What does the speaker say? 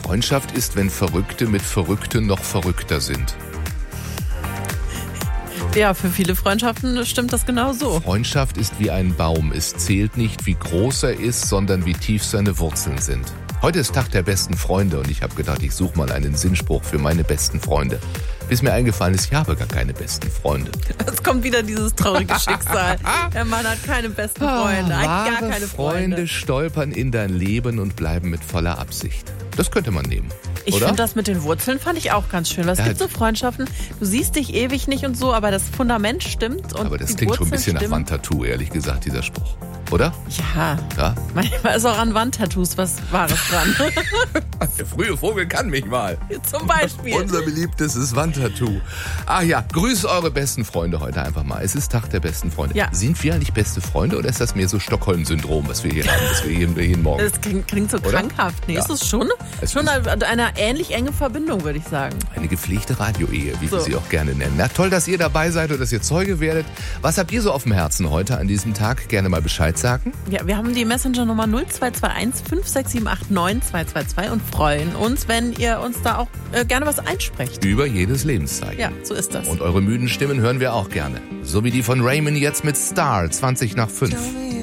Freundschaft ist, wenn Verrückte mit Verrückten noch verrückter sind. Ja, für viele Freundschaften stimmt das genau so. Freundschaft ist wie ein Baum. Es zählt nicht, wie groß er ist, sondern wie tief seine Wurzeln sind. Heute ist Tag der besten Freunde und ich habe gedacht, ich suche mal einen Sinnspruch für meine besten Freunde. Bis mir eingefallen ist, ich habe gar keine besten Freunde. Es kommt wieder dieses traurige Schicksal. Der Mann hat keine besten Freunde, eigentlich gar keine Freunde stolpern in dein Leben und bleiben mit voller Absicht. Das könnte man nehmen. Ich finde das mit den Wurzeln fand ich auch ganz schön. Es gibt so Freundschaften, du siehst dich ewig nicht und so, aber das Fundament stimmt. Und aber das klingt schon ein bisschen nach Wandtattoo, ehrlich gesagt, dieser Spruch. Oder? Ja. Manchmal ist auch an Wandtattoos was Wahres dran. Der frühe Vogel kann mich mal. Zum Beispiel. Unser beliebtestes Wandtattoo. Ach ja, grüßt eure besten Freunde heute einfach mal. Es ist Tag der besten Freunde. Ja. Sind wir eigentlich beste Freunde oder ist das mehr so Stockholm-Syndrom, was wir hier haben, das wir jeden Morgen? Das klingt so krankhaft. Nee, ist es schon? Schon eine ähnlich enge Verbindung, würde ich sagen. Eine gepflegte Radioehe, wie wir sie auch gerne nennen. Na toll, dass ihr dabei seid und dass ihr Zeuge werdet. Was habt ihr so auf dem Herzen heute an diesem Tag? Gerne mal Bescheid sagen. Ja, wir haben die Messenger-Nummer 0221 56789 222 und freuen uns, wenn ihr uns da auch gerne was einsprecht. Über jedes Lebenszeichen. Ja, so ist das. Und eure müden Stimmen hören wir auch gerne. So wie die von Raymond jetzt mit Star, 20 nach 5.